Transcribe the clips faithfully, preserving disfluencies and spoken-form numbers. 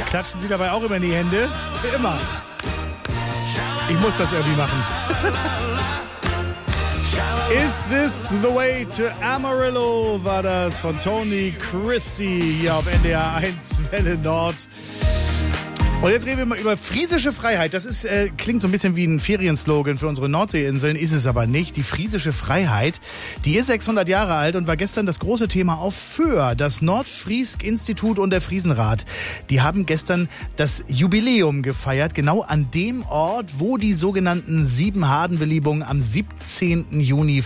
Klatschen Sie dabei auch immer in die Hände? Wie immer. Ich muss das irgendwie machen. Is This the Way to Amarillo war das von Tony Christie hier auf N D R eins Welle Nord. Und jetzt reden wir mal über friesische Freiheit. Das ist, äh, klingt so ein bisschen wie ein Ferienslogan für unsere Nordseeinseln, ist es aber nicht. Die friesische Freiheit, die ist sechshundert Jahre alt und war gestern das große Thema auf Föhr. Das Nordfriesk-Institut und der Friesenrat, die haben gestern das Jubiläum gefeiert, genau an dem Ort, wo die sogenannten Siebenhardenbelebungen am siebzehnten Juni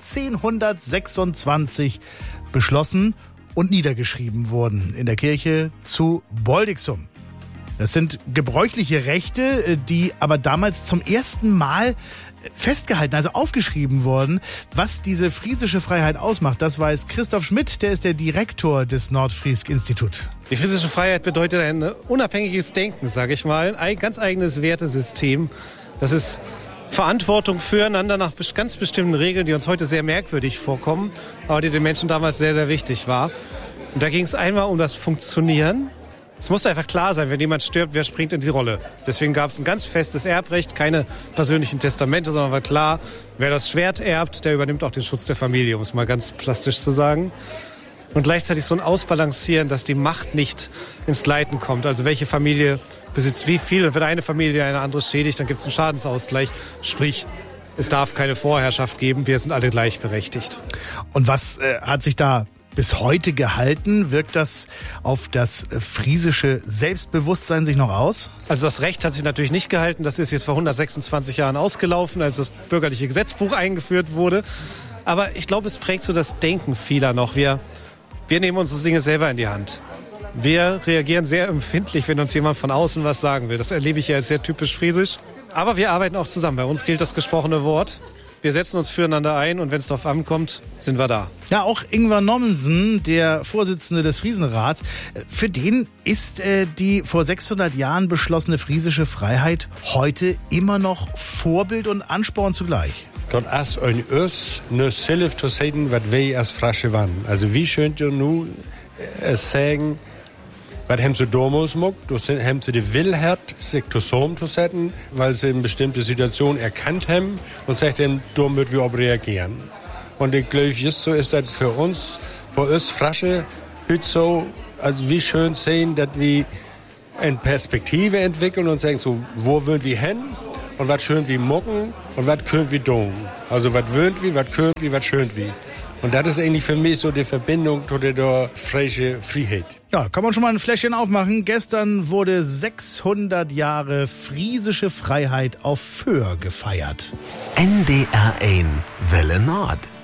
vierzehnhundertsechsundzwanzig beschlossen und niedergeschrieben wurden in der Kirche zu Boldixum. Das sind gebräuchliche Rechte, die aber damals zum ersten Mal festgehalten, also aufgeschrieben wurden. Was diese friesische Freiheit ausmacht, das weiß Christoph Schmidt, der ist der Direktor des Nordfriesk-Institut. Die friesische Freiheit bedeutet ein unabhängiges Denken, sage ich mal, ein ganz eigenes Wertesystem. Das ist Verantwortung füreinander nach ganz bestimmten Regeln, die uns heute sehr merkwürdig vorkommen, aber die den Menschen damals sehr, sehr wichtig war. Und da ging es einmal um das Funktionieren. Es musste einfach klar sein, wenn jemand stirbt, wer springt in die Rolle. Deswegen gab es ein ganz festes Erbrecht, keine persönlichen Testamente, sondern war klar, wer das Schwert erbt, der übernimmt auch den Schutz der Familie, um es mal ganz plastisch zu sagen. Und gleichzeitig so ein Ausbalancieren, dass die Macht nicht ins Gleiten kommt. Also welche Familie besitzt wie viel und wenn eine Familie eine andere schädigt, dann gibt es einen Schadensausgleich. Sprich, es darf keine Vorherrschaft geben, wir sind alle gleichberechtigt. Und was äh, hat sich da bis heute gehalten? Wirkt das auf das friesische Selbstbewusstsein sich noch aus? Also das Recht hat sich natürlich nicht gehalten. Das ist jetzt vor hundertsechsundzwanzig Jahren ausgelaufen, als das bürgerliche Gesetzbuch eingeführt wurde. Aber ich glaube, es prägt so das Denken vieler noch. Wir, wir nehmen unsere Dinge selber in die Hand. Wir reagieren sehr empfindlich, wenn uns jemand von außen was sagen will. Das erlebe ich ja als sehr typisch friesisch. Aber wir arbeiten auch zusammen. Bei uns gilt das gesprochene Wort. Wir setzen uns füreinander ein und wenn es darauf ankommt, sind wir da. Ja, auch Ingvar Nommensen, der Vorsitzende des Friesenrats, für den ist äh, die vor sechshundert Jahren beschlossene friesische Freiheit heute immer noch Vorbild und Ansporn zugleich. Dat is een us nu zelf te zeggen wat wij als Frasche waren. Also wie schön du nu äh, sagen, was haben sie damals gemacht? Das haben sie die Willheit, sich zusammen zu setzen, weil sie eine bestimmte Situation erkannt haben und sagt dann, damit wir auch reagieren. Und ich glaube, just so ist das für uns, für uns Frasche, heute so, also wie schön sehen, dass wir eine Perspektive entwickeln und sagen, so, wo wollen wir hin? Und was schön wir machen und was können wir tun? Also was wollen wir, was können wir, was schön wir. Und das ist eigentlich für mich so die Verbindung zu der freie Freiheit. Ja, kann man schon mal ein Fläschchen aufmachen. Gestern wurde sechshundert Jahre friesische Freiheit auf Föhr gefeiert. N D R eins Welle Nord.